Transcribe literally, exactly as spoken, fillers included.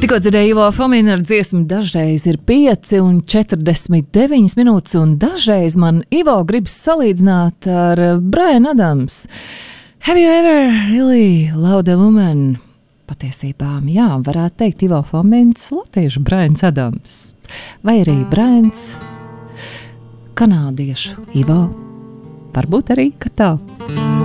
Tikko dzirdēju Ivo Fominu ar dziesmu Dažreiz ir pieci un četrdesmit deviņas minūtes, un dažreiz man Ivo gribas salīdzināt ar Bryan Adams. Have you ever really loved a woman? Patiesībā, jā, varētu teikt Ivo Fomins, latviešu Bryans Adams. Vai arī Bryans kanādiešu Ivo. Varbūt arī, ka tā.